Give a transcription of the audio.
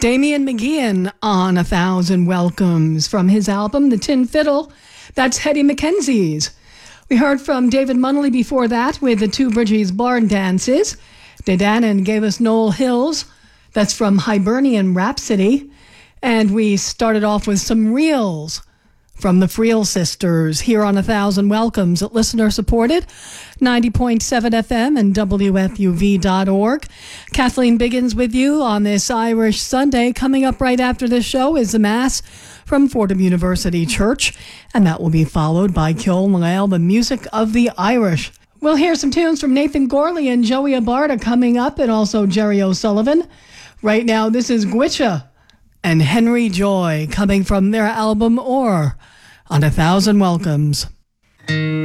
Damien McGeehan on A Thousand Welcomes from his album, The Tin Fiddle. That's Hetty Mackenzie's. We heard from David Munnelly before that with the Two Bridges Barn Dances. Dedanan gave us Noel Hills. That's from Hibernian Rhapsody. And we started off with some reels from the Freel Sisters here on A Thousand Welcomes, listener-supported, 90.7 FM and WFUV.org. Kathleen Biggins with you on this Irish Sunday. Coming up right after this show is the Mass from Fordham University Church, and that will be followed by Ciol Lael, the music of the Irish. We'll hear some tunes from Nathan Gorley and Joey Abarta coming up, and also Jerry O'Sullivan. Right now, this is Gwitcha and Henry Joy coming from their album Or on A Thousand Welcomes.